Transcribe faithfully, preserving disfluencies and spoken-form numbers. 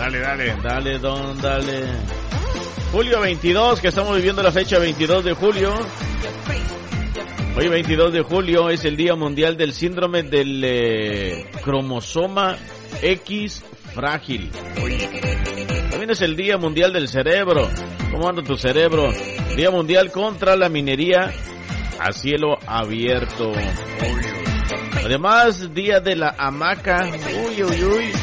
Dale, dale. Dale, don, dale. Julio veintidós, que estamos viviendo la fecha veintidós de julio. Hoy veintidós de julio es el Día Mundial del Síndrome del eh, Cromosoma X Frágil. También es el Día Mundial del Cerebro. ¿Cómo anda tu cerebro? Día Mundial contra la minería a cielo abierto. Además, Día de la Hamaca. Uy, uy, uy.